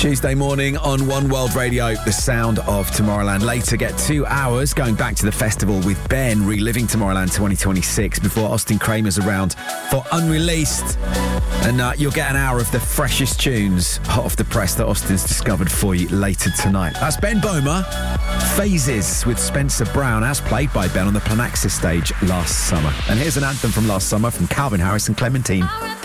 Tuesday morning on One World Radio, the sound of Tomorrowland. Later, get 2 hours going back to the festival with Ben, reliving Tomorrowland 2026 before Austin Kramer's around for Unreleased. And you'll get an hour of the freshest tunes hot off the press that Austin's discovered for you later tonight. That's Ben Böhmer, Phases with Spencer Brown, as played by Ben on the Planaxis stage last summer. And here's an anthem from last summer from Calvin Harris and Clementine.